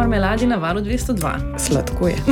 Marmeladi na Valu 202. Sladko je.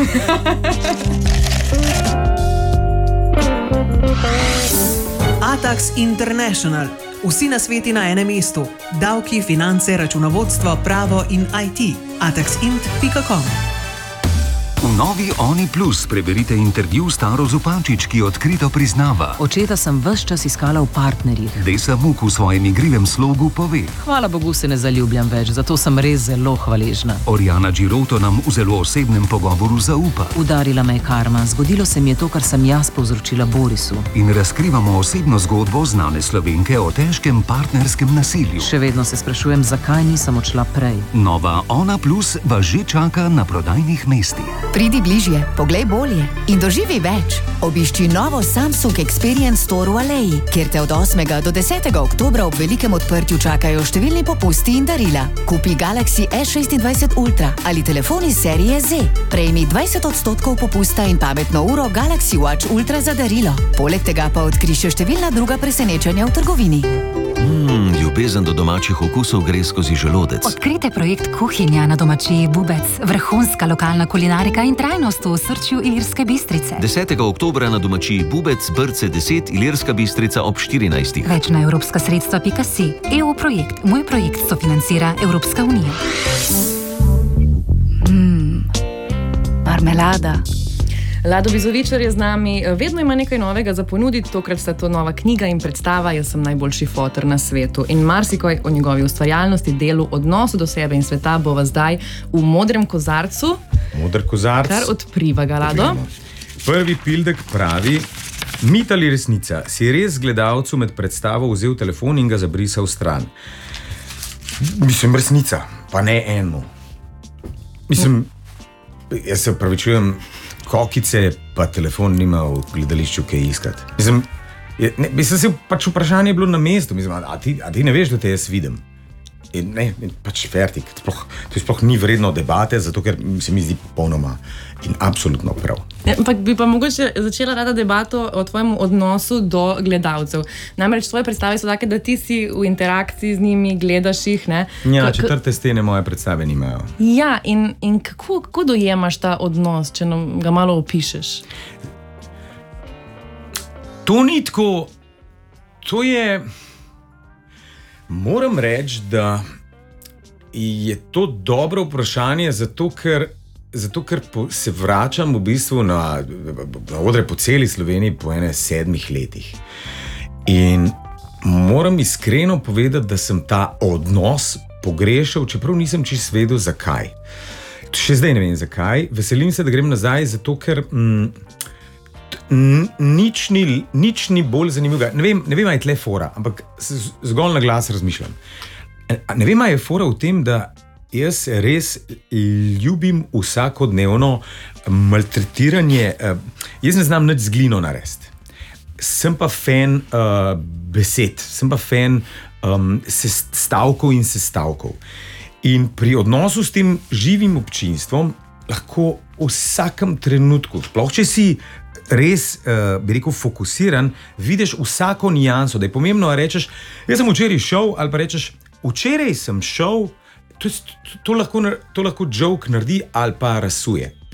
Atax International. Vsi nasveti na enem mestu. Davki, finance, računovodstvo, pravo in IT. ataxint.com. V novi Oni Plus preberite intervju s Taro Zupančič, ki odkrito priznava: Očeta sem ves čas iskala v partnerjih. Desa Muk v svojem igrivem slogu pove: Hvala Bogu se ne zaljubljam več, zato sem res zelo hvaležna. Oriana Giroto nam v zelo osebnem pogovoru zaupa. Udarila me je karma, zgodilo se mi je to, kar sem jaz povzročila Borisu. In razkrivamo osebno zgodbo znane Slovenke o težkem partnerskem nasilju. Še vedno se sprašujem, zakaj nisem odšla prej. Nova Ona Plus vas že čaka na prodajnih mestih. Pridi bližje, poglej bolje in doživi več. Obišči novo Samsung Experience Store v Aleji, kjer te od 8. do 10. oktobra ob velikem odprtju čakajo številni popusti in darila. Kupi Galaxy S26 Ultra ali telefon iz serije Z. Prejmi 20% popusta in pametno uro Galaxy Watch Ultra za darilo. Poleg tega pa odkri še številna druga presenečenja v trgovini. Ljubezen do domačih okusov gre skozi želodec. Odkrite projekt Kuhinja na domačiji Bubec. Vrhunska lokalna kulinarika in trajnost v osrčju Ilirske Bistrice. 10. oktobra na domačiji Bubec, Brce 10, Ilirska Bistrica ob 14. Več na evropska sredstva.si. EU projekt. Moj projekt sofinancira Evropska unija. Marmelada. Lado Bizovičar je z nami, vedno ima nekaj novega za ponuditi, tokrat sta to nova knjiga in predstava Jaz sem najboljši fotor na svetu. In marsikaj o njegovi ustvarjalnosti, delu, odnosu do sebe in sveta bova zdaj v modrem kozarcu. Moder kozarc. Kar odpriva ga, Lado. Prvi pildek pravi: mit ali resnica, si res gledalcu med predstavo vzel telefon in ga zabrisal stran? Mislim, resnica, pa ne eno. Mislim, jaz se opravičujem, kokice pa telefon nima v gledališču kaj iskati. Mislim, pač vprašanje je bilo na mestu. Mislim, a ti ne veš, da te jaz vidim? In ne, pač fertik. To sploh ni vredno debate, zato ker se mi zdi popolnoma in absolutno prav. Ampak bi pa mogoče začela rada debato o tvojem odnosu do gledalcev. Namreč tvoje predstave so take, da ti si v interakciji z njimi, gledaš jih, ne? Ja, četrte stene moje predstave nimajo. Ja, in kako dojemaš ta odnos, če nam ga malo opišeš? To ni tako, to je... Moram reči, da je to dobro vprašanje, zato ker se vračam v bistvu na odre po celi Sloveniji po 7 letih. In moram iskreno povedati, da sem ta odnos pogrešal, čeprav nisem čisto vedel, zakaj. Še zdaj ne vem, zakaj. Veselim se, da grem nazaj, zato ker nič ni bolj zanimivega. Ne vem, a je tle fora, ampak zgolj na glas razmišljam. Ne vem, a je fora v tem, da jaz res ljubim vsakodnevno maltretiranje. Jaz ne znam nič z glino narediti. Sem pa fan besed, sem pa fan stavkov in sestavkov. In pri odnosu s tem živim občinstvom lahko v vsakem trenutku, sploh če si res, bi rekel, fokusiran, vidiš vsako nijanso, da je pomembno, da rečeš, jaz sem včeraj šel, ali pa rečeš, včeraj sem šel, to lahko joke naredi ali pa rasuje.